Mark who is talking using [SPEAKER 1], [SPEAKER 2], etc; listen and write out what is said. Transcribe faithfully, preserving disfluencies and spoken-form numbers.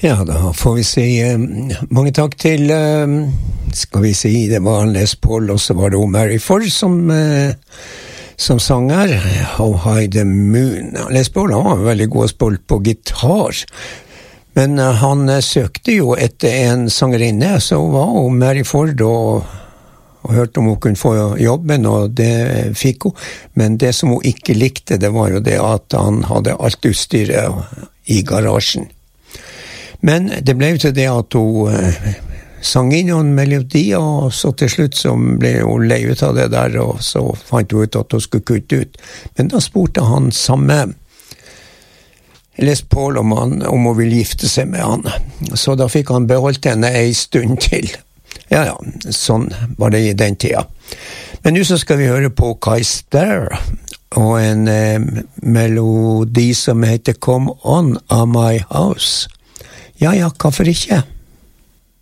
[SPEAKER 1] Ja, da får vi si eh, mange takk til, eh, skal vi si, det var Les Paul, og så var det Mary Ford som, eh, som sanger, How High the Moon. Les Paul han var veldig god å spille på gitar, men eh, han eh, søkte jo etter en sangerinne, så var hun Mary Ford, og, og hørte om hun kunne få jobben, og det fikk hun. Men det som hun ikke likte, det var jo det at han hadde alt utstyret i garasjen. Men det ble jo til det at hun eh, sang inn noen melodier, og så til slutt så ble hun lei ut av det der, og så fant hun ut at hun skulle kutte ut. Men da spurte han samme Les Paul om, han, om hun ville gifte seg med han. Så da fikk han beholdt henne en stund til. Ja, ja, sånn var det i den tida. Men nå så skal vi høre på Kai Starr, og en eh, melodi som heter Come On of My House. Ja, ja, hvorfor ikke?